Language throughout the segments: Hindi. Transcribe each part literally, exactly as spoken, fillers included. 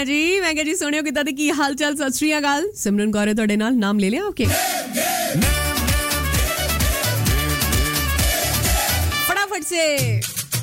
है जी, मैं कह जी सोनियो किदा दी की हाल चाल सत श्री अकाल। सिमरन कौर है तोड़े नाल, नाम ले लिया आपके फटाफट से।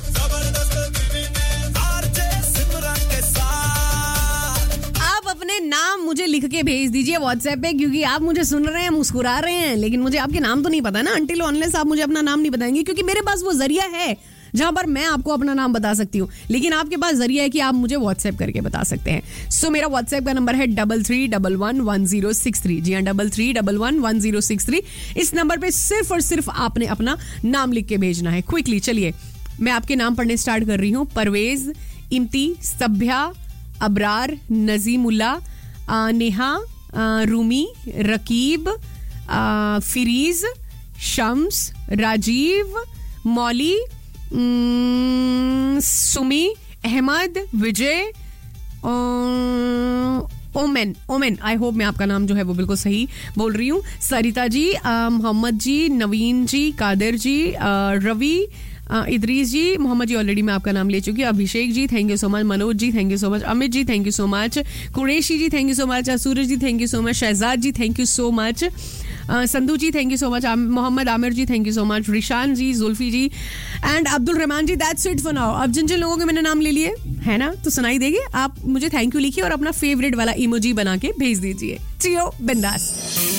आप अपने नाम मुझे लिख के भेज दीजिए व्हाट्सएप पे, क्योंकि आप मुझे सुन रहे हैं, मुस्कुरा रहे हैं, लेकिन मुझे आपके नाम तो नहीं पता ना, अनटिल अनलेस आप मुझे अपना नाम नहीं बताएंगे, क्योंकि मेरे पास वो जरिया है जहां पर मैं आपको अपना नाम बता सकती हूँ, लेकिन आपके पास जरिया है कि आप मुझे व्हाट्सएप करके बता सकते हैं। सो so, मेरा व्हाट्सएप का नंबर है double three double one one zero six three. जी हाँ, double three double one one zero six three. इस नंबर पे सिर्फ और सिर्फ आपने अपना नाम लिख के भेजना है। क्विकली चलिए मैं आपके नाम पढ़ने स्टार्ट कर रही हूँ। Parvez, इम्ती, सभ्या, Abrar, नजीमुल्ला, Neha, Rumi, Raqib, fridge, Shams, Rajiv, Mauli, Sumi, Ahmad, Vijay, women women I hope मैं आपका नाम जो है वो बिल्कुल सही बोल रही हूँ। सरिता जी, मोहम्मद जी, नवीन जी, कादिर जी, रवि, इदरीस जी, मोहम्मद जी ऑलरेडी मैं आपका नाम ले चुकी हूँ। Abhishek ji thank you so much, Manoj ji thank you so much, Amit ji thank you so much, Qureshi ji thank you so much, Suraj ji thank you so much, Shahzad ji thank you so much, Sandhu ji thank you so much, Mohammad Aamir ji thank you so much, Rishan ji, Zulfi ji and Abdul Rahman ji. That's it for now. अब जिन जिन लोगों के मैंने नाम ले लिए है ना, तो सुनाई देगी, आप मुझे थैंक यू लिखिए और अपना फेवरेट वाला इमोजी बना के भेज दीजिए। चियो बिंदास।